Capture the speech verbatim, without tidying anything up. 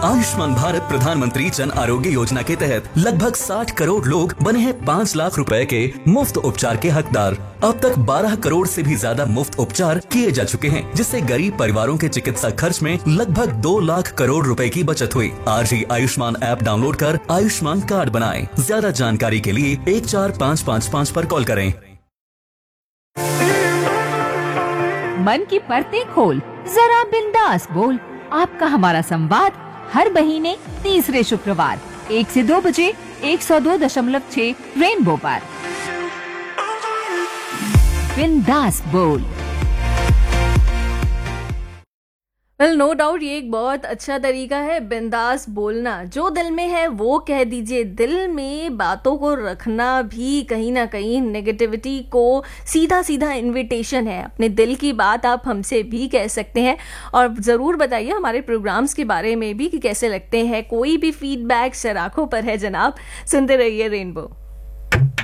आयुष्मान भारत प्रधानमंत्री जन आरोग्य योजना के तहत लगभग साठ करोड़ लोग बने हैं पाँच लाख रुपए के मुफ्त उपचार के हकदार। अब तक बारह करोड़ से भी ज्यादा मुफ्त उपचार किए जा चुके हैं, जिससे गरीब परिवारों के चिकित्सा खर्च में लगभग दो लाख करोड़ रुपए की बचत हुई। आज ही आयुष्मान ऐप डाउनलोड कर आयुष्मान कार्ड बनाएं। ज्यादा जानकारी के लिए एक चार पाँच पाँच पाँच पर कॉल करें। मन की परतें खोल, जरा बिंदास बोल। आपका हमारा संवाद हर महीने तीसरे शुक्रवार एक से दो बजे एक सौ दो दशमलव छह रेनबो पर। बिंदास बोल। वेल नो डाउट ये एक बहुत अच्छा तरीका है बिंदास बोलना। जो दिल में है वो कह दीजिए। दिल में बातों को रखना भी कहीं ना कहीं नेगेटिविटी को सीधा सीधा इनविटेशन है। अपने दिल की बात आप हमसे भी कह सकते हैं और ज़रूर बताइए हमारे प्रोग्राम्स के बारे में भी कि कैसे लगते हैं। कोई भी फीडबैक सराखों पर है जनाब। सुनते रहिए रेनबो।